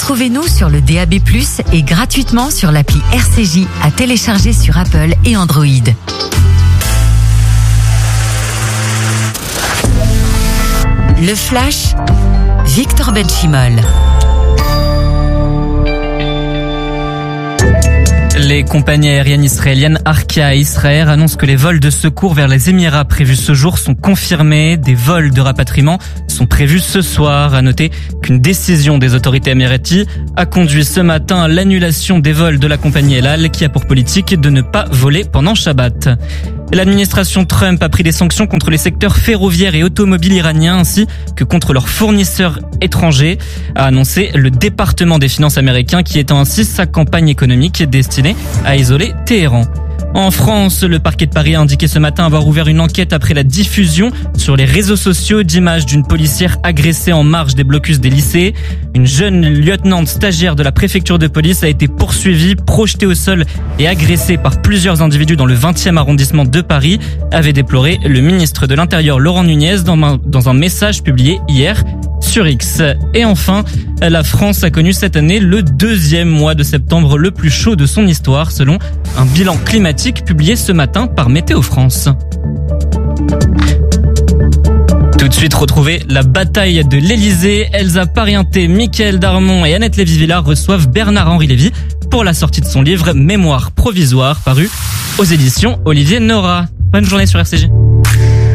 Retrouvez-nous sur le DAB+, et gratuitement sur l'appli RCJ à télécharger sur Apple et Android. Le Flash, Victor Benchimol. Les compagnies aériennes israéliennes Arkia et Israël annoncent que les vols de secours vers les Émirats prévus ce jour sont confirmés. Des vols de rapatriement sont prévus ce soir. À noter qu'une décision des autorités émiraties a conduit ce matin à l'annulation des vols de la compagnie El Al qui a pour politique de ne pas voler pendant Shabbat. L'administration Trump a pris des sanctions contre les secteurs ferroviaires et automobiles iraniens ainsi que contre leurs fournisseurs étrangers, a annoncé le département des finances américain qui étend ainsi sa campagne économique destinée à isoler Téhéran. En France, le parquet de Paris a indiqué ce matin avoir ouvert une enquête après la diffusion sur les réseaux sociaux d'images d'une policière agressée en marge des blocus des lycées. Une jeune lieutenante stagiaire de la préfecture de police a été poursuivie, projetée au sol et agressée par plusieurs individus dans le 20e arrondissement de Paris, avait déploré le ministre de l'Intérieur Laurent Nunez dans un message publié hier sur X. Et enfin, la France a connu cette année le 2e mois de septembre le plus chaud de son histoire selon un bilan climatique publié ce matin par Météo France. Tout de suite, retrouvez la bataille de l'Elysée. Elsa Parienté, Mickaël Darmon et Annette Lévy-Villard reçoivent Bernard-Henri Lévy pour la sortie de son livre Mémoire provisoire paru aux éditions Olivier Nora. Bonne journée sur RCJ.